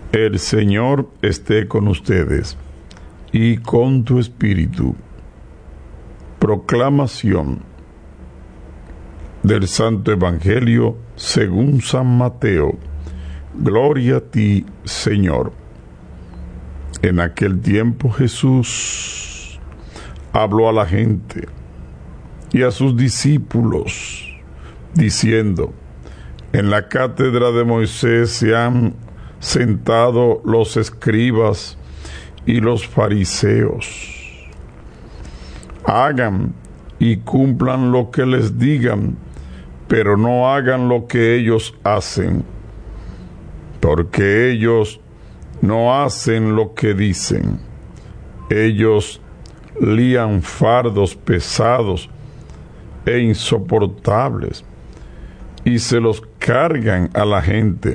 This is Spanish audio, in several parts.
El Señor esté con ustedes y con tu espíritu. Proclamación del Santo Evangelio según San Mateo. Gloria a ti, Señor. En aquel tiempo Jesús habló a la gente y a sus discípulos, diciendo: en la cátedra de Moisés se han sentado los escribas y los fariseos. Hagan y cumplan lo que les digan, pero no hagan lo que ellos hacen, porque ellos no hacen lo que dicen. Ellos lían fardos pesados e insoportables y se los cargan a la gente,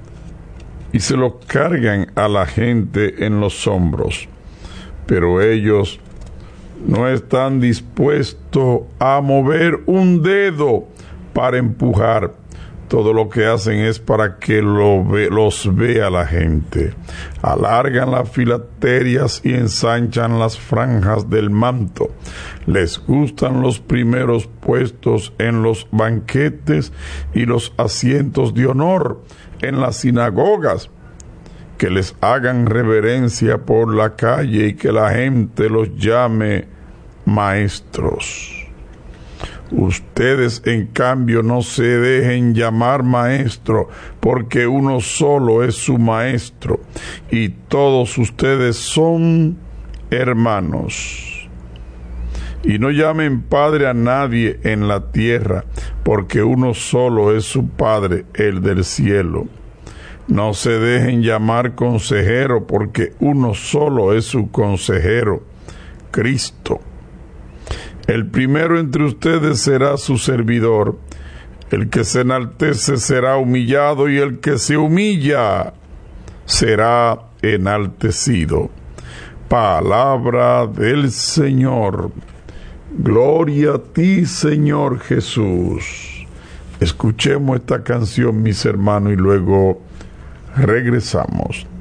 en los hombros, pero ellos no están dispuestos a mover un dedo para empujar. Todo lo que hacen es para que los vea la gente. Alargan las filaterias y ensanchan las franjas del manto. Les gustan los primeros puestos en los banquetes y los asientos de honor en las sinagogas. Que les hagan reverencia por la calle y que la gente los llame maestros. Ustedes, en cambio, no se dejen llamar maestro, porque uno solo es su maestro, y todos ustedes son hermanos. Y no llamen padre a nadie en la tierra, porque uno solo es su Padre, el del cielo. No se dejen llamar consejero, porque uno solo es su consejero, Cristo. El primero entre ustedes será su servidor. El que se enaltece será humillado, y el que se humilla será enaltecido. Palabra del Señor. Gloria a ti, Señor Jesús. Escuchemos esta canción, mis hermanos, y luego regresamos.